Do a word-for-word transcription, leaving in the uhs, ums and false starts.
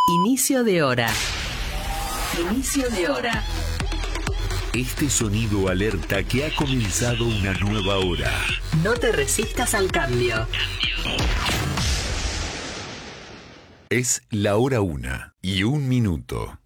Inicio de hora. Inicio de hora. Este sonido alerta que ha comenzado una nueva hora. No te resistas al cambio. Es la hora una y un minuto.